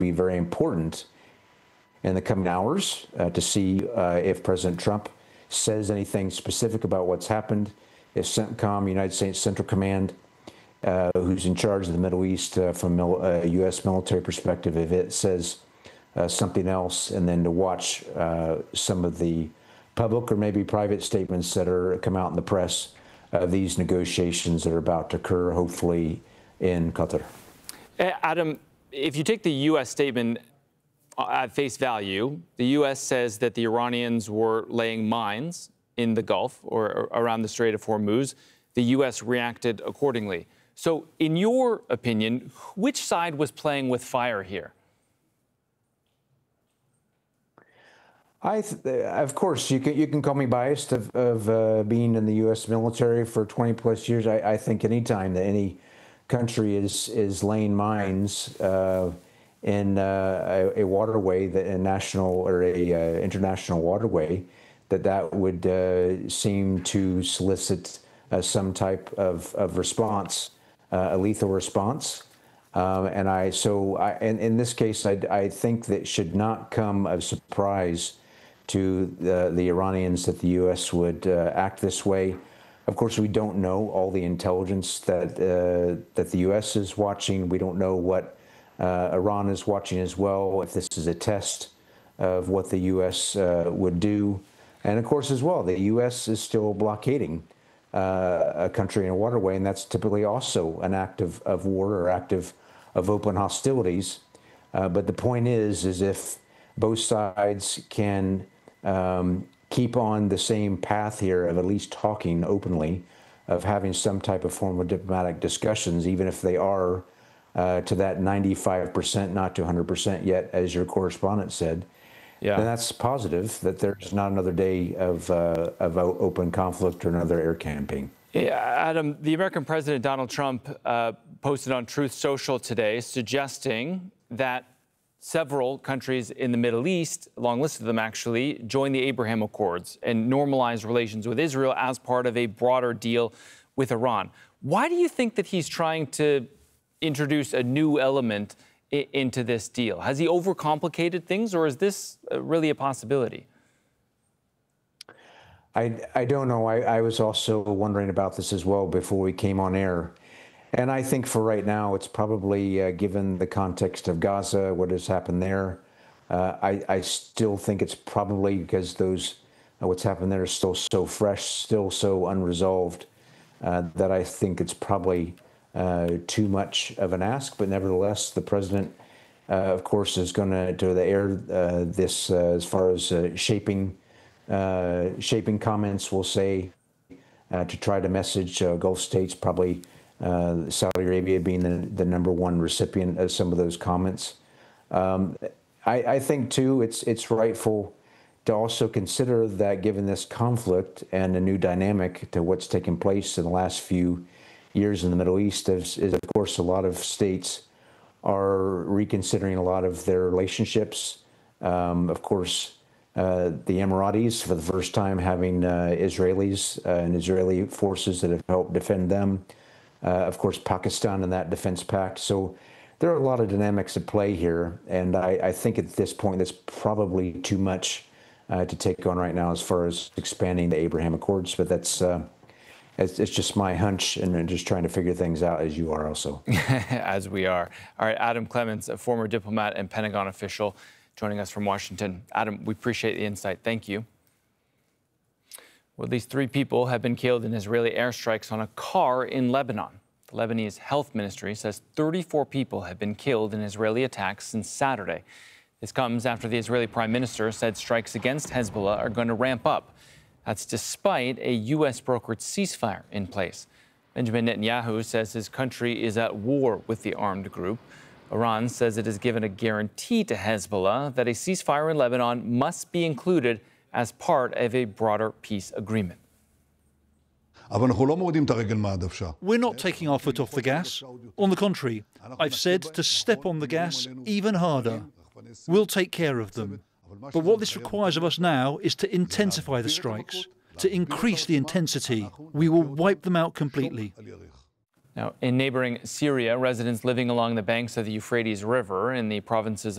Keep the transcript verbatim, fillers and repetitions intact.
be very important in the coming hours uh, to see uh, if President Trump says anything specific about what's happened, if CENTCOM, United States Central Command, uh, who's in charge of the Middle East uh, from a U S military perspective, if it says uh, something else, and then to watch uh, some of the public or maybe private statements that are come out in the press of these negotiations that are about to occur, hopefully in Qatar. Adam, if you take the U S statement at face value, the U S says that the Iranians were laying mines in the Gulf or around the Strait of Hormuz. The U S reacted accordingly. So in your opinion, which side was playing with fire here? I, th of course, you can you can call me biased of, of uh, being in the U S military for twenty plus years. I, I think any time that any country is is laying mines uh, in uh, a, a waterway, that a national or a uh, international waterway, that that would uh, seem to solicit uh, some type of of response, uh, a lethal response. Um, and I so I, and in this case, I, I think that should not come as a surprise to the, the Iranians that the U S would uh, act this way. Of course, we don't know all the intelligence that uh, that the U S is watching. We don't know what uh, Iran is watching as well, if this is a test of what the U S uh, would do. And of course, as well, the U S is still blockading uh, a country in a waterway, and that's typically also an act of, of war or act of, of open hostilities. Uh, but the point is, is if both sides can um, keep on the same path here of at least talking openly, of having some type of form of diplomatic discussions, even if they are uh, to that ninety-five percent, not to one hundred percent yet, as your correspondent said, yeah. then that's positive that there's not another day of, uh, of open conflict or another air campaign. Yeah, Adam, the American President Donald Trump uh, posted on Truth Social today suggesting that several countries in the Middle East, a long list of them actually, joined the Abraham Accords and normalized relations with Israel as part of a broader deal with Iran. Why do you think that he's trying to introduce a new element I into this deal? Has he overcomplicated things, or is this really a possibility? I, I don't know. I, I was also wondering about this as well before we came on air. And I think for right now, it's probably, uh, given the context of Gaza, what has happened there, uh, I, I still think it's probably because those, uh, what's happened there is still so fresh, still so unresolved, uh, that I think it's probably uh, too much of an ask. But nevertheless, the president, uh, of course, is going to do the air uh, this uh, as far as uh, shaping, uh, shaping comments, we'll say, uh, to try to message uh, Gulf states, probably Uh, Saudi Arabia being the, the number one recipient of some of those comments. Um, I, I think, too, it's it's rightful to also consider that given this conflict and a new dynamic to what's taken place in the last few years in the Middle East, is, is of course, a lot of states are reconsidering a lot of their relationships. Um, of course, uh, the Emiratis, for the first time, having uh, Israelis uh, and Israeli forces that have helped defend them. Uh, of course, Pakistan and that defense pact. So there are a lot of dynamics at play here. And I, I think at this point, that's probably too much uh, to take on right now as far as expanding the Abraham Accords. But that's uh, it's, it's just my hunch, and just trying to figure things out, as you are also. As we are. All right, Adam Clements, a former diplomat and Pentagon official, joining us from Washington. Adam, we appreciate the insight. Thank you. Well, at least three people have been killed in Israeli airstrikes on a car in Lebanon. The Lebanese Health Ministry says thirty-four people have been killed in Israeli attacks since Saturday. This comes after the Israeli Prime Minister said strikes against Hezbollah are going to ramp up. That's despite a U S brokered ceasefire in place. Benjamin Netanyahu says his country is at war with the armed group. Iran says it has given a guarantee to Hezbollah that a ceasefire in Lebanon must be included as part of a broader peace agreement. We're not taking our foot off the gas. On the contrary, I've said to step on the gas even harder. We'll take care of them. But what this requires of us now is to intensify the strikes, to increase the intensity. We will wipe them out completely. Now, in neighboring Syria, residents living along the banks of the Euphrates River in the provinces